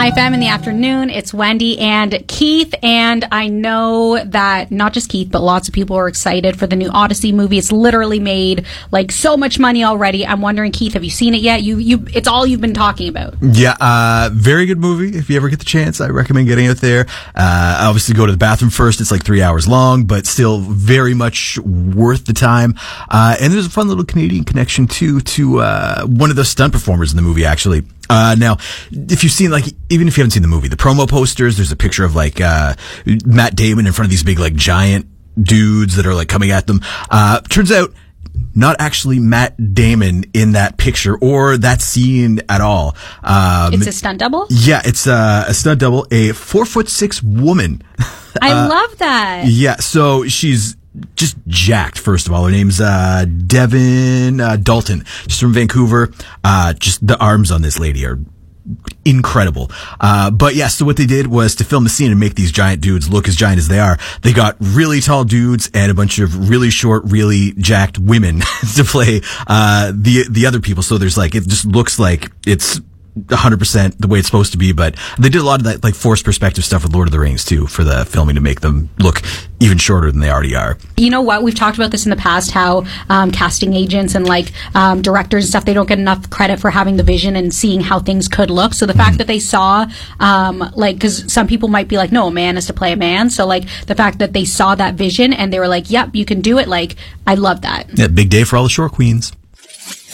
IFM in the afternoon. It's Wendy and Keith, and I know that not just Keith, but lots of people are excited for the new Odyssey movie. It's literally made like so much money already. I'm wondering, Keith, have you seen it yet? It's all you've been talking about. Yeah, very good movie. If you ever get the chance, I recommend getting it there. Obviously, go to the bathroom first. It's like 3 hours long, but still very much worth the time. And there's a fun little Canadian connection too to one of the stunt performers in the movie, actually. Now, if you've seen, like, even if you haven't seen the movie, the promo posters, there's a picture of, like, Matt Damon in front of these big, like, giant dudes that are, like, coming at them. Turns out, not actually Matt Damon in that picture or that scene at all. It's a stunt double? Yeah, it's a stunt double, a 4'6" woman. I love that. Yeah, so she's just jacked, first of all. Her name's Devin Dalton. She's from Vancouver. Just the arms on this lady are incredible. But yeah, so what they did was to film the scene and make these giant dudes look as giant as they are. They got really tall dudes and a bunch of really short, really jacked women to play the other people. So there's like, it just looks like it's 100% the way it's supposed to be, but they did a lot of that like forced perspective stuff with Lord of the Rings too for the filming to make them look even shorter than they already are. You know what? We've talked about this in the past, how casting agents and like directors and stuff, they don't get enough credit for having the vision and seeing how things could look. So the fact that they saw, like, because some people might be like, no, a man is to play a man. So like the fact that they saw that vision and they were like, yep, you can do it. Like, I love that. Yeah, big day for all the short queens.